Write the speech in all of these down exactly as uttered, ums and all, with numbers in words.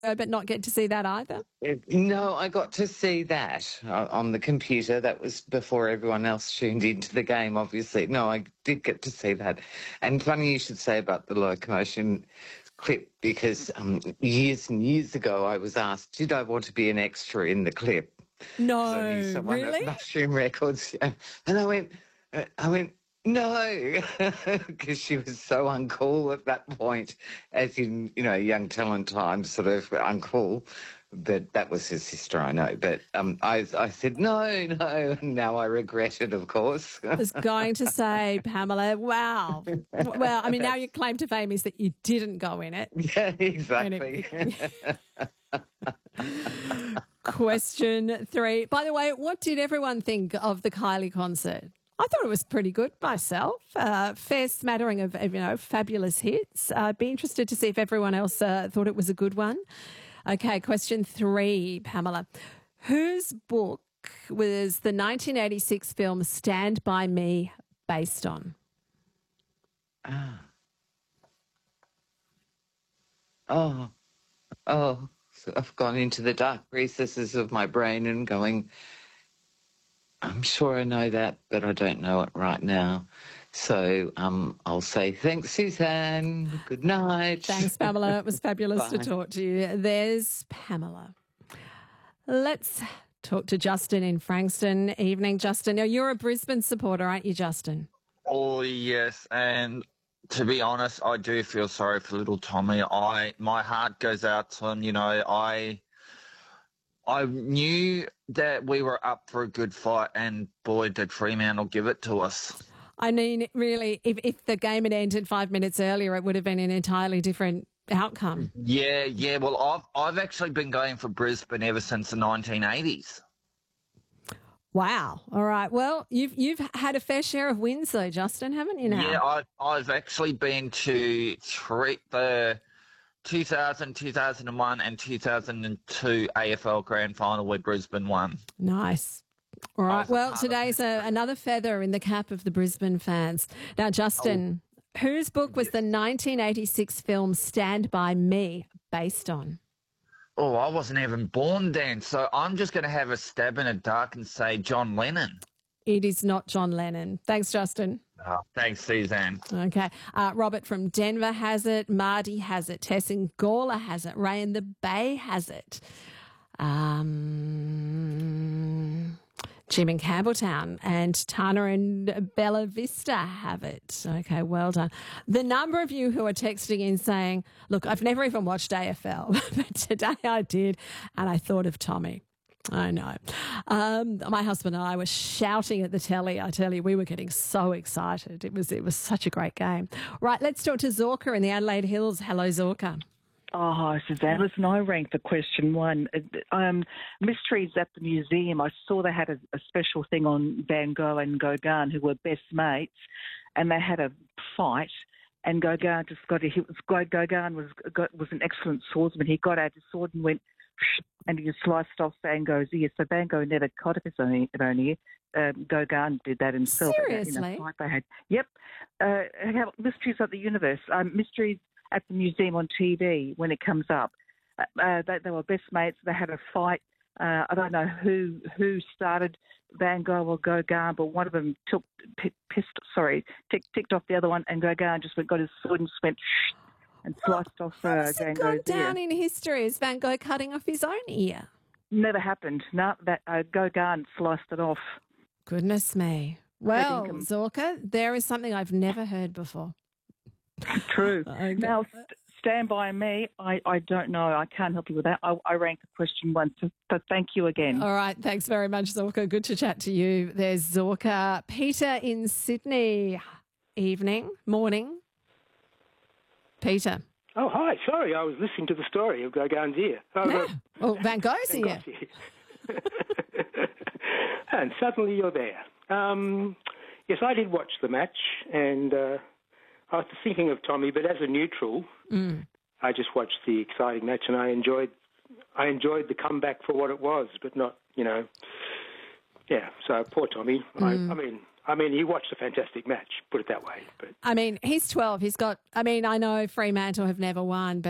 but not get to see that either? No, I got to see that uh, on the computer. That was before everyone else tuned into the game, obviously. No, I did get to see that. And funny you should say about the locomotion clip, because um, years and years ago I was asked, did I want to be an extra in the clip? No, I knew someone really? at Mushroom Records. Yeah. And I went, uh, I went, no, because she was so uncool at that point, as in, you know, young talent time, sort of uncool. But that was his sister, I know. But um, I, I said, no, no. And now I regret it, of course. I was going to say, Pamela, wow. Well, I mean, now your claim to fame is that you didn't go in it. Yeah, exactly. Question three. By the way, what did everyone think of the Kylie concert? I thought it was pretty good myself. Uh, fair smattering of, of, you know, fabulous hits. I'd be interested to see if everyone else uh, thought it was a good one. Okay, question three, Pamela. Whose book was the nineteen eighty-six film Stand By Me based on? Ah. Oh, oh, so I've gone into the dark recesses of my brain and going, I'm sure I know that, but I don't know it right now. So um, I'll say thanks, Suzanne. Good night. Thanks, Pamela. It was fabulous to Bye. talk to you. There's Pamela. Let's talk to Justin in Frankston. Evening, Justin. Now, you're a Brisbane supporter, aren't you, Justin? Oh, yes, and to be honest, I do feel sorry for little Tommy. I my heart goes out to him. You know, I I knew that we were up for a good fight, and boy, did Fremantle give it to us. I mean, really, if, if the game had ended five minutes earlier, it would have been an entirely different outcome. Yeah, yeah. Well, I've I've actually been going for Brisbane ever since the nineteen eighties. Wow. All right. Well, you've you've had a fair share of wins, though, Justin, haven't you? Now. Yeah, I, I've actually been to three, the two thousand, two thousand one and two thousand two A F L Grand Final where Brisbane won. Nice. All right. Well, today's a, another feather in the cap of the Brisbane fans. Now, Justin, oh. whose book was the nineteen eighty-six film Stand By Me based on? Oh, I wasn't even born then, so I'm just going to have a stab in the dark and say John Lennon. It is not John Lennon. Thanks, Justin. Oh, thanks, Suzanne. Okay. Uh, Robert from Denver has it. Marty has it. Tess in Gawler has it. Ray in the Bay has it. Um... Jim in Campbelltown and Tana and Bella Vista have it. Okay, well done. The number of you who are texting in saying, look, I've never even watched A F L, but today I did, and I thought of Tommy. I know. Um, my husband and I were shouting at the telly. I tell you, we were getting so excited. It was, it was such a great game. Right, let's talk to Zorka in the Adelaide Hills. Hello, Zorka. Oh, hi, Suzanne. Listen, I ranked for question one. Um, Mysteries at the Museum. I saw they had a, a special thing on Van Gogh and Gauguin, who were best mates, and they had a fight. And Gauguin just got a hit. Gauguin was got, was an excellent swordsman. He got out his sword and went, and he just sliced off Van Gogh's ear. So Van Gogh never cut off his own ear. Um, Gauguin did that himself. Seriously? In a fight they had. Yep. Uh, Mysteries of the Universe. Um, Mysteries at the museum on T V when it comes up. Uh, they, they were best mates. They had a fight. Uh, I don't know who who started Van Gogh or Gauguin, but one of them took p- pissed, sorry, tick, ticked off the other one, and Gauguin just went, got his sword and just went shh, and sliced off uh, How does Van it go Gogh's down ear. in history as Van Gogh cutting off his own ear? Never happened. No, that uh, Gauguin sliced it off. Goodness me. Well, Ingham. Zorka, there is something I've never heard before. True. Okay. Now, st- stand by me. I, I don't know. I can't help you with that. I, I ranked the question one, so, so thank you again. All right. Thanks very much, Zorka. Good to chat to you. There's Zorka. Peter in Sydney. Evening, morning. Peter. Oh, hi. Sorry, I was listening to the story of Gauguin's ear. Oh, Yeah. no, Oh, Van Gogh's Van ear. Gogh's ear. And suddenly you're there. Um, yes, I did watch the match, and uh, I was thinking of Tommy, but as a neutral, Mm. I just watched the exciting match, and I enjoyed I enjoyed the comeback for what it was, but not, you know, yeah. So poor Tommy. Mm. I, I mean, I mean, he watched a fantastic match. Put it that way. But I mean, he's twelve. He's got, I mean, I know Fremantle have never won, but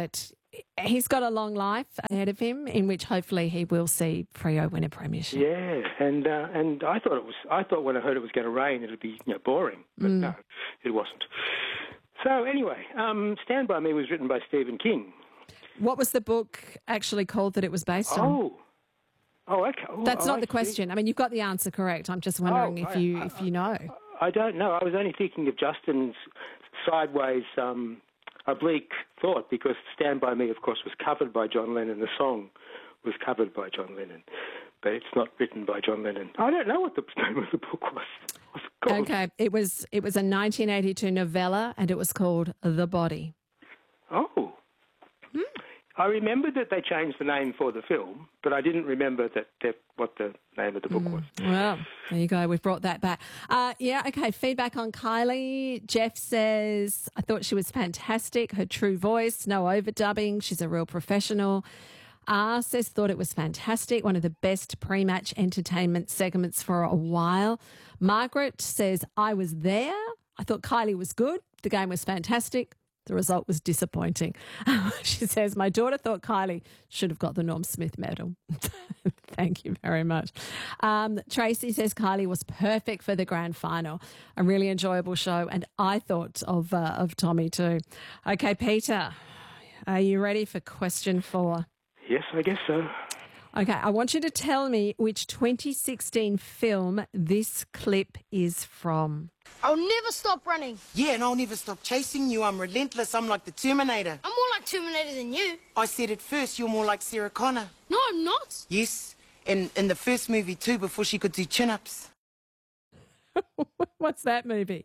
he's got a long life ahead of him in which hopefully he will see Freo win a premiership. Yeah, and uh, and I thought it was. I thought when I heard it was going to rain, it'd be you know boring, but Mm. no, it wasn't. So anyway, um, Stand By Me was written by Stephen King. What was the book actually called that it was based on? Oh, oh, okay. Oh, That's oh, not I the see. question. I mean, you've got the answer correct. I'm just wondering Oh, if I- you I- if you know. I don't know. I was only thinking of Justin's sideways, um, oblique thought because Stand By Me, of course, was covered by John Lennon. The song was covered by John Lennon, but it's not written by John Lennon. I don't know what the name of the book was. What's it called? Okay, it was it was a nineteen eighty-two novella, and it was called The Body. Oh. I remembered that they changed the name for the film, but I didn't remember that, that what the name of the book was. Well, there you go. We've brought that back. Uh, yeah, okay. Feedback on Kylie. Jeff says, I thought she was fantastic. Her true voice, no overdubbing. She's a real professional. R says, thought it was fantastic. One of the best pre-match entertainment segments for a while. Margaret says, I was there. I thought Kylie was good. The game was fantastic. The result was disappointing. She says, my daughter thought Kylie should have got the Norm Smith medal. Thank you very much. Um, Tracy says Kylie was perfect for the grand final. A really enjoyable show. And I thought of, uh, of Tommy too. Okay, Peter, are you ready for question four? Yes, I guess so. Okay, I want you to tell me which twenty sixteen film this clip is from. I'll never stop running. Yeah, and I'll never stop chasing you. I'm relentless. I'm like the Terminator. I'm more like Terminator than you. I said it first. You're more like Sarah Connor. No, I'm not. Yes, in, in the first movie too, before she could do chin-ups. What's that movie?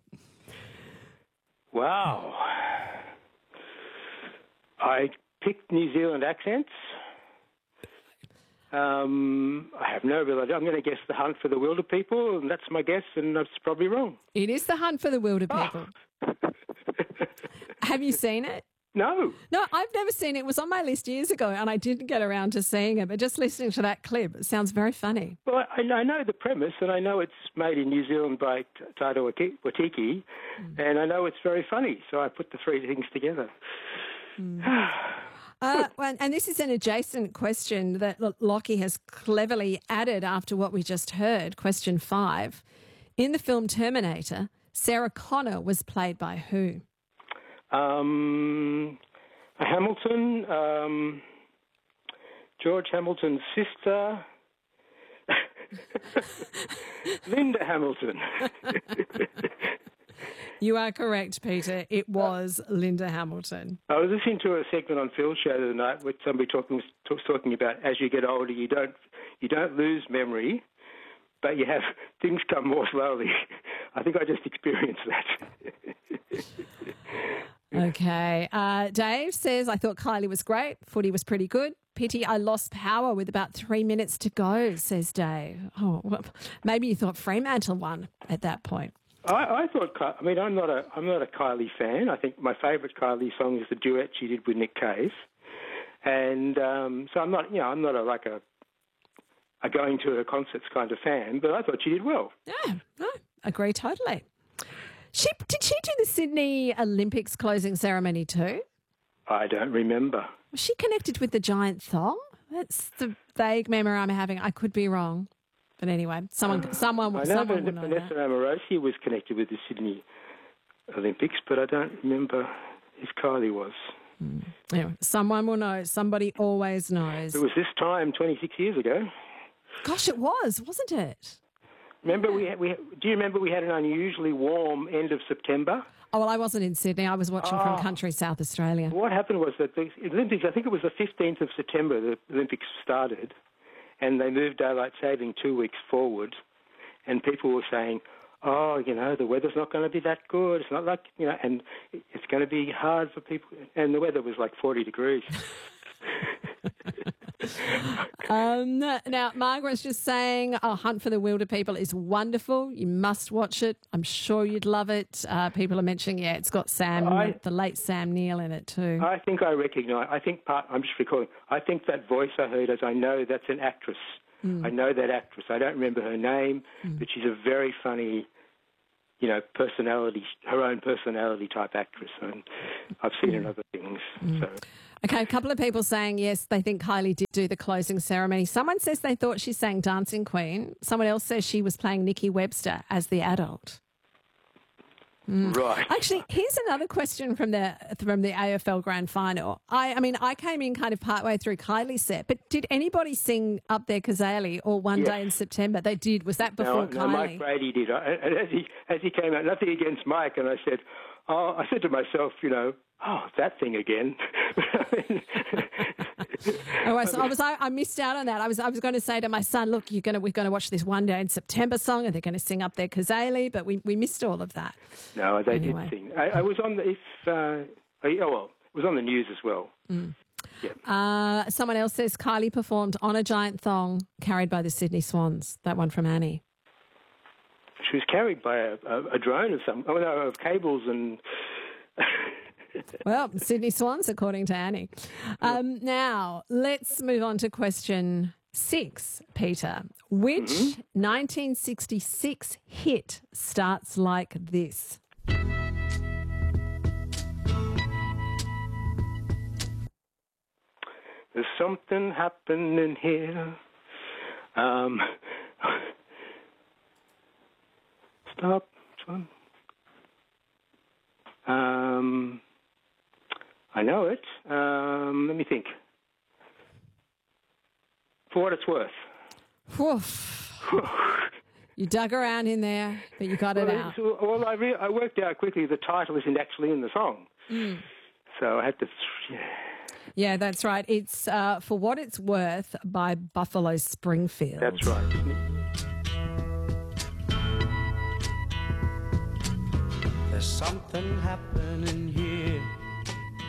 Wow. I picked New Zealand accents. Um, I have no real idea. I'm going to guess The Hunt for the Wilder People, and that's my guess, and that's probably wrong. It is The Hunt for the Wilder People. Have you seen it? No. No, I've never seen it. It was on my list years ago, and I didn't get around to seeing it. But just listening to that clip, it sounds very funny. Well, I, I know the premise, and I know it's made in New Zealand by T- Taika Waititi, mm. and I know it's very funny, so I put the three things together. Mm. Uh, well, and this is an adjacent question that Lockie has cleverly added after what we just heard. Question five. In the film Terminator, Sarah Connor was played by who? Um, Hamilton, um, George Hamilton's sister, Linda Hamilton. You are correct, Peter. It was Linda Hamilton. I was listening to a segment on Phil's show the other night with somebody talking was talking about as you get older, you don't you don't lose memory, but you have things come more slowly. I think I just experienced that. Okay. Uh, Dave says, I thought Kylie was great. Footy was pretty good. Pity I lost power with about three minutes to go, says Dave. Oh, well, maybe you thought Fremantle won at that point. I, I thought. I mean, I'm not a. I'm not a Kylie fan. I think my favourite Kylie song is the duet she did with Nick Cave, and um, so I'm not. You know, I'm not a, like a, a going to her concerts kind of fan. But I thought she did well. Yeah, no, agree totally. She did she do the Sydney Olympics closing ceremony too? I don't remember. Was she connected with the giant thong? That's the vague memory I'm having. I could be wrong. But anyway, someone, uh, someone, I know someone that will know Vanessa that. Amorosi was connected with the Sydney Olympics, but I don't remember if Kylie was. Mm. Anyway, someone will know. Somebody always knows. It was this time twenty-six years ago. Gosh, it was, wasn't it? Remember, yeah. we, had, we had, do you remember we had an unusually warm end of September? Oh, well, I wasn't in Sydney. I was watching oh. from country South Australia. What happened was that the Olympics, I think it was the fifteenth of September, the Olympics started, and they moved daylight saving two weeks forward, and people were saying, oh, you know, the weather's not going to be that good. It's not like, you know, and it's going to be hard for people. And the weather was like forty degrees. um, now, Margaret's just saying, oh, Hunt for the Wilder People is wonderful. You must watch it. I'm sure you'd love it. Uh, people are mentioning, yeah, it's got Sam, I, the late Sam Neill in it too. I think I recognise, I think part, I'm just recalling, I think that voice I heard as I know that's an actress. Mm. I know that actress. I don't remember her name, mm. but she's a very funny you know, personality, her own personality type actress. And I've seen her in other things. Mm. So. Okay, a couple of people saying, yes, they think Kylie did do the closing ceremony. Someone says they thought she sang Dancing Queen. Someone else says she was playing Nikki Webster as the adult. Mm. Right. Actually, here's another question from the from the A F L Grand Final. I, I mean, I came in kind of partway through Kylie's set, but did anybody sing Up There Kazali or One Yes. Day in September? They did. Was that before no, Kylie? No, Mike Brady did. I, and as he as he came out, nothing against Mike, and I said, oh, I said to myself, you know, oh, that thing again. Oh, I, was, I was I, I missed out on that. I was I was going to say to my son, look, you're going to we're going to watch this One Day in September song, and they're going to sing Up There Kazali, but we, we missed all of that. No, they Anyway. did sing. I, I was on the if uh, oh well, it was on the news as well. Mm. Yeah. Uh, someone else says Kylie performed on a giant thong carried by the Sydney Swans. That one from Annie. She was carried by a, a, a drone of some, oh no, of cables and. Well, Sydney Swans, according to Annie. Um, now, let's move on to question six, Peter. Which Mm-hmm. nineteen sixty-six hit starts like this? There's something happening here. Um, stop. Um, I know it. Um, let me think. For what it's worth. Woof. You dug around in there, but you got it well, out. it's- well, I, re- I worked out quickly the title isn't actually in the song. Mm. So I had to... Yeah. Yeah, that's right. It's uh, For What It's Worth by Buffalo Springfield. That's right. There's something happening here.